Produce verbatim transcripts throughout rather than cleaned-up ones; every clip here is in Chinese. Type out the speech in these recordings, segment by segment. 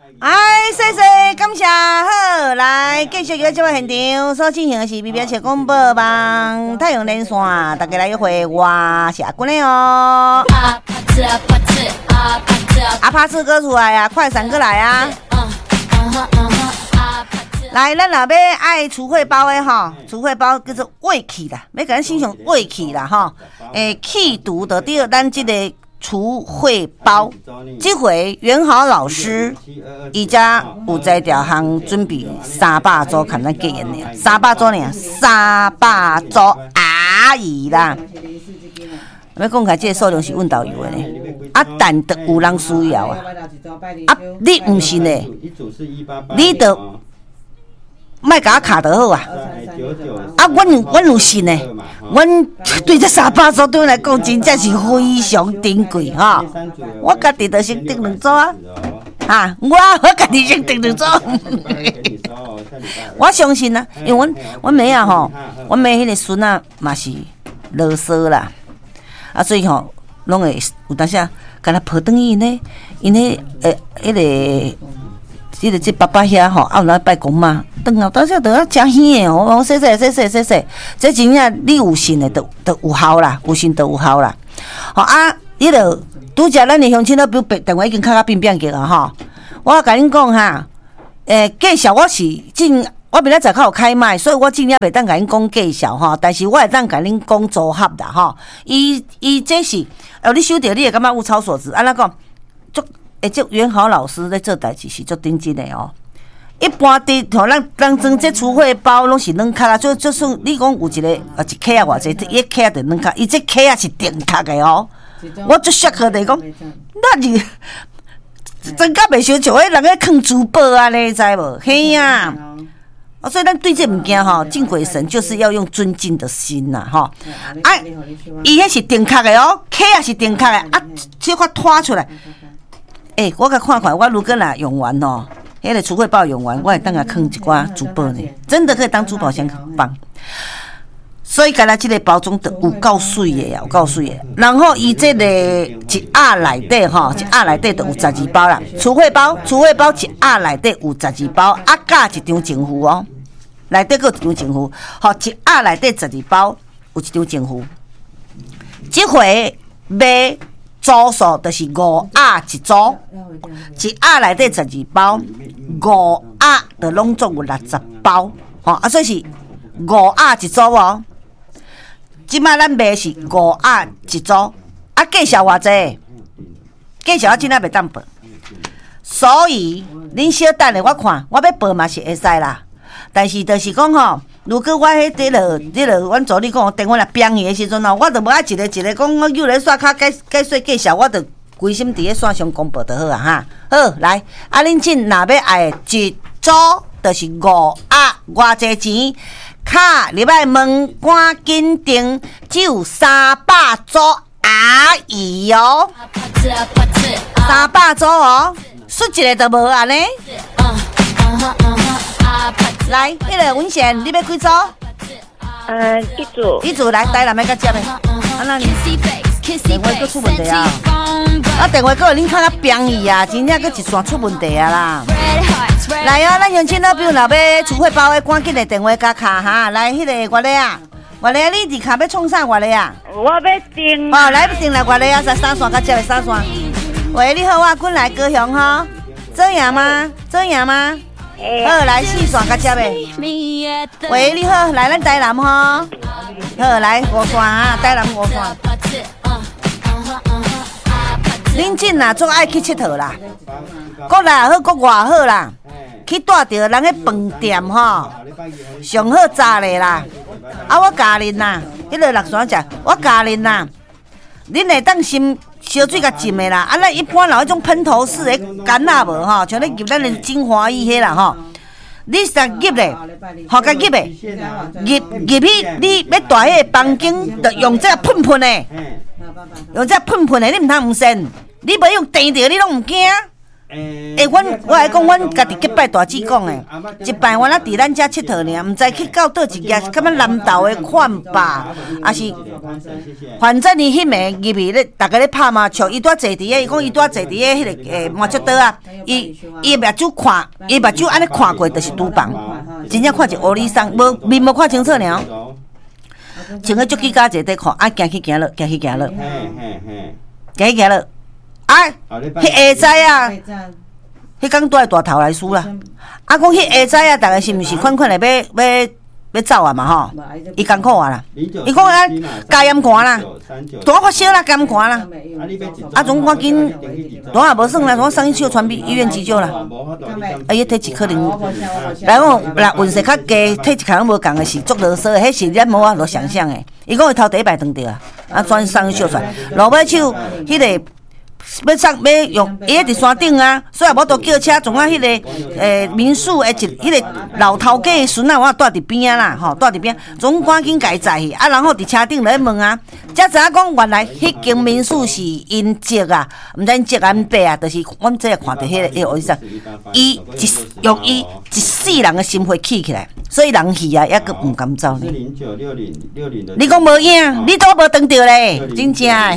哎，谢谢，感谢好，来继续在节目现场所进行的是B B S广播网太阳连线，大家来约会，我是阿君的哦。阿帕斯哥出来啊，快闪过来啊！来，咱若要爱除秽包的吼，除秽包叫做胃气啦，要甲咱欣赏胃气啦吼，诶，气毒的第二，咱这个除秽包，这回元豪老师伊家有在条行准备三百组，看咱计人呢，三百组呢，三百组阿姨啦。要讲起这个数量是阮导游的呢，啊，但得有人需要啊，啊，你毋信呢，你得。莫甲我卡得好啊！啊，阮阮有信呢，阮对这三百组对我来讲真正是非常珍贵哈。我家己就先订两组啊，哈，我我家己先订两组。我相信啊，因为阮阮妹啊吼，阮妹迄个孙啊嘛是啰嗦啦，啊，所以吼拢会有当时啊，甲他抱转去呢，因迄诶迄个。即个即爸爸遐吼，啊有来拜公嘛，等下当时都要食香的哦，我说说说说说说，这真正你有信的，都都有效啦，有信都有效啦。吼啊，迄个拄则咱的乡亲都比如电话已经较较变变过啊吼，我甲恁讲哈，诶、欸，介绍我是真，我明仔载较有开麦，所以我真正袂当甲恁讲介绍吼，但是我会当甲恁讲组合啦吼。伊伊这是，哦，你收到你会感觉物超所值，安怎讲？足。诶，这元豪老师在做代志是足认真的哦。一般伫吼，咱咱装这除秽包拢是软壳啦，就就算你讲有一个啊一克啊偌济，一克就软壳，伊这克啊是定壳的哦。我足适合的讲，那是真甲袂相像迄人咧藏珠宝啊咧，知无？嘿呀、啊，所以咱对这物件吼，敬鬼神就是要用尊敬的心呐，吼。啊，伊迄是定壳的哦，克啊是定壳的，啊，小可拖出来。诶、欸，我甲看看，我如果若用完哦，迄、那个除秽包用完，我会当甲放一寡珠宝呢，真的可以当珠宝箱放。所以，干来这个包装的有够水的呀，有够水的。然后，伊这个一盒内底吼，一盒内底就有十二包啦。除秽包，除秽包一盒内底有十二包，啊加一张情符哦，内底佫有一张情符，吼，一盒内底十二包，有一张情符。这回买。组数就是五盒一组，一盒内底十二包，五盒就拢总有六十包，吼啊，所以是五盒一组哦。即摆咱卖是五盒一组，啊，介绍偌济？介绍我真仔袂当报，所以恁小等下我看，我要报嘛是会使啦。但是就是讲吼，如果我迄伫落伫落，阮助理讲电话来编伊的时阵吼，我就无爱一个一个讲，我又咧刷卡解解说介绍，我就规心伫咧线上公布就好啊哈。好，来，啊恁请若要爱一组，就是五盒，偌济钱？卡入来问，赶紧订，只有三百组阿姨哦，三百组哦，输一个就无安尼。来，迄个文贤，你要几组？ 呃，一组。 一组来，台南要甲接的。啊，那你电话佫出问题啊！啊，电话佫有恁较较便宜啊，真正佫一线出问题啊啦！来哦，咱乡亲老朋友若要除秽包的，赶紧来电话加卡哈。来，迄、那个外咧啊，外咧你伫卡要创啥外咧啊？ 我要订。 哦，来订来外咧啊，在三线甲接的三线。喂，你好啊，滚来高雄哈，这样吗？这样吗？好，来四线甲接的。喂，你好，来咱台南吼。好，来五线啊，台南五线。恁真啦，总爱去佚佗啦，国内好，国外好啦，去带着人迄饭店吼，上好炸嘞啦。啊，我教恁啦，迄个六山食，我教恁啦。恁会当先烧水甲浸的啦，啊，咱一般老迄种喷头式的干啊无吼，像咧入咱的精华液迄啦吼。你是入咧，吼甲入的，入入去，你要大迄个房间，就用这个喷喷的，用这个喷喷的，你毋通毋信，你无用电着，你拢毋惊。 诶、欸，阮我来讲，阮家己结拜大姊讲诶，一摆我那伫咱遮佚佗尔，毋知去到倒一家，感觉南投诶饭吧，还是反正伊迄暝入去咧，逐个咧拍麻将，伊拄坐伫诶，伊讲伊拄坐伫诶迄个诶麻将桌啊，伊伊目睭看，伊目睭安尼看过，就是赌房，真正看一乌里桑，无面无看清楚尔。穿个足起家坐伫看，啊，行去行落，行去行落，行去行落，啊，迄下载啊！迄讲带大头来输啦，啊，讲迄下载啊，逐个是毋是款款来要要要走啊嘛吼？伊艰苦啊啦，伊讲啊加盐寒啦，大发烧啦，加寒啦，啊，总赶紧，大也无算啦，总送去小传医院急救啦，啊，伊体质可能，然后若运势较低，体质可能无共的是足啰嗦的，迄是咱无法度想象的。伊讲伊头第一摆断着啊，啊，转送去小传，落尾手迄个。要上要用，伊喺伫山顶啊，所以无都叫车，从啊迄个诶、呃、民宿诶一迄个老头家诶孙仔，我住伫边啊啦，吼，住伫边，总赶紧家载去，啊，然后伫车顶来问啊，才知影讲原来迄间民宿是因籍啊，毋知因籍安爸啊，就是阮这看着迄个迄个啥，伊一用伊一世人诶心血起起来，所以人去啊，抑阁毋敢走呢。你讲无影，你都无当着咧，真正诶。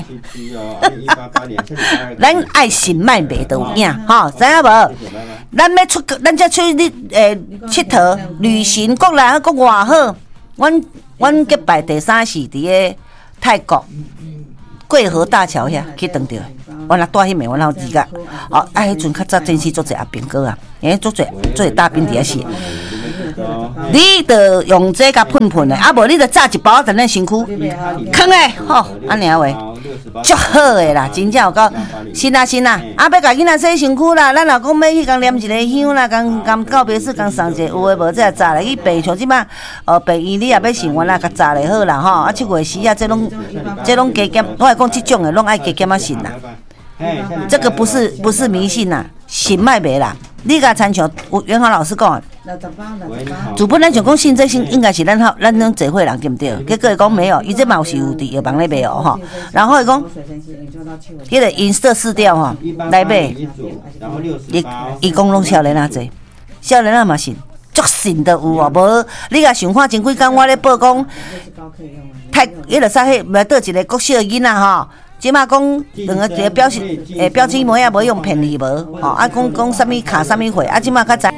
咱爱神卖卖都有影，吼，知影无？咱要出，咱才出去诶佚佗、旅行，国内好，国外好。阮阮结拜第三是伫个泰国桂河大桥遐去当着，我若住迄暝，我老二甲，哦，啊，迄阵较早真是做者阿兵哥啊，诶，做者做大兵伫遐是。你着用这甲喷喷的，啊无你着炸一包在咱身躯，坑诶，吼，安尼话，足好诶啦，真正有够，是啦是啦，啊要甲囡仔洗身躯啦，咱若讲要去共念一个香啦，共共告别式共送一个，有诶无这炸来去备，像即摆，呃备医你也要想完啦，甲炸来好啦吼，啊七月时啊，这拢这拢加减，我来讲即种诶，拢爱加减啊信啦。这个不是不是迷信呐，信卖卖啦。你甲参像袁豪老师讲，主本咱想讲信这信应该是咱好咱种聚会人对不对？结果伊讲没有，伊这嘛是有伫药房咧卖哦吼。然后伊讲，迄个银色试调吼来买，伊伊讲拢少年仔济，少年仔嘛信，足信都有哦。无你甲想看前几工我咧报讲，太迄个啥迄来倒一个国小囡仔吼。即马讲两个一个表情，诶，标签模样无用骗你无？吼，啊，讲讲啥物卡啥物货，啊，即马较知。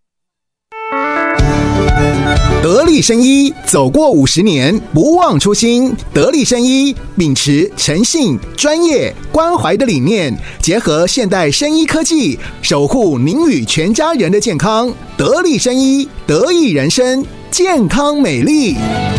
得力生医走过五十年，不忘初心。得力生医秉持诚信、专业、关怀的理念，结合现代生医科技，守护您与全家人的健康。得力生医，得益人生，健康美丽。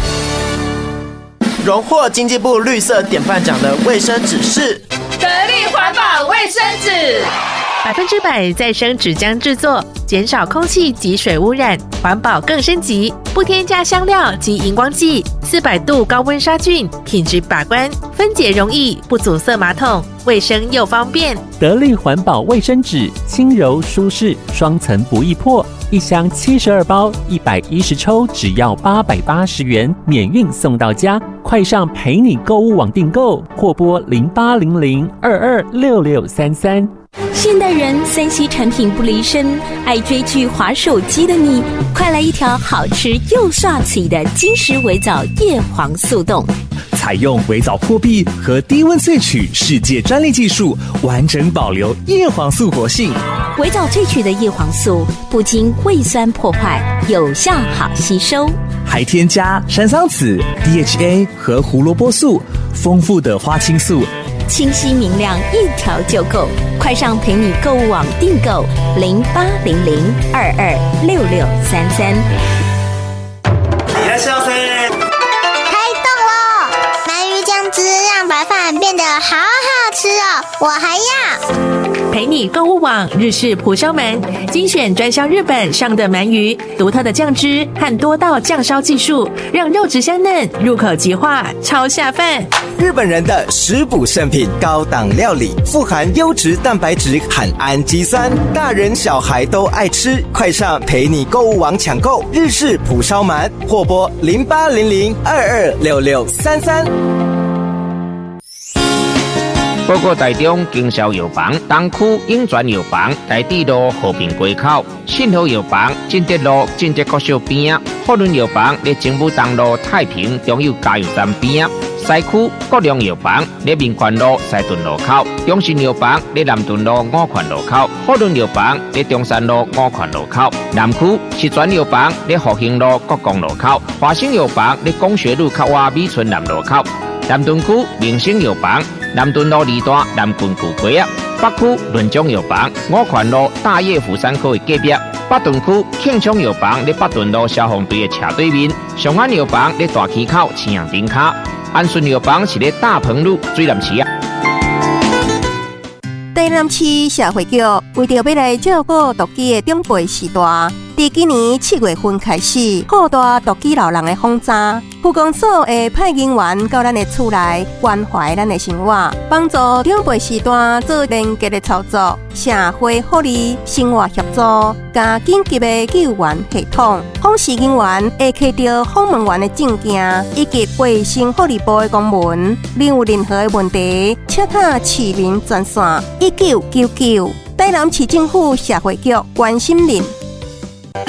荣获经济部绿色典范奖的卫生纸是得力环保卫生纸， 百分之百再生纸浆制作，减少空气及水污染，环保更升级，不添加香料及荧光剂，四百度高温杀菌，品质把关，分解容易，不阻塞马桶，卫生又方便。 得力环保卫生纸，轻柔舒适，双层不易破。一箱七十二包，一百一十抽，只要八百八十元，免运送到家。快上陪你购物网订购，或拨零八零零二二六六三三。 现代人三 C 产品不离身，爱追剧、滑手机的你，快来一条好吃又帅气的金石微藻叶黄素冻。 采用微藻破壁和低温萃取世界专利技术，完整保留叶黄素活性。 微藻萃取的叶黄素不经胃酸破坏，有效好吸收， 还添加山桑子、D H A 和胡萝卜素，丰富的花青素， 清晰明亮，一条就够。快上陪你购物网订购零八零零二二六六三三。 いらっしゃいませ。 汁让白饭变得好好吃哦，我还要。 陪你购物网日式蒲烧鳗，精选专销日本上的鳗鱼，独特的酱汁和多道酱烧技术，让肉质香嫩，入口即化，超下饭。 日本人的食补圣品，高档料理，富含优质蛋白质和氨基酸，大人小孩都爱吃。快上陪你购物网抢购日式蒲烧鳗，或拨零八零零二二六六三三。 报告台中经销药房、东区永泉药房、台地路和平街口、信和药房、进德路进德国小边、福伦药房在政府东路太平中油加油站边。西区国良药房在民权路西屯路口，中信药房在南屯路五权路口，福伦药房在中山路五权路口，南区石泉药房在复兴路国光路口，华兴药房在工学路靠外美村南路口，南屯区明星药房南屯路二段南郡古街啊，北区润中药房五权路大叶福山科的隔壁。北屯区庆昌药房在北屯路消防队的斜对面，上安药房在大溪口青阳顶卡，安顺药房是在大鹏路水南市啊。 台南市社会局为着要来照顾独居的长辈时代，自今年七月份开始扩大独居老人的访查，区公所会派人员到咱的厝内关怀咱的生活，帮助长辈时代做连结的操作，社会福利、生活协助，加紧急的救援系统。访视人员会摕到访问员的证件以及卫生福利部的公文，另有任何的问题，请打市民专线一九九九。台南市政府社会局关心您。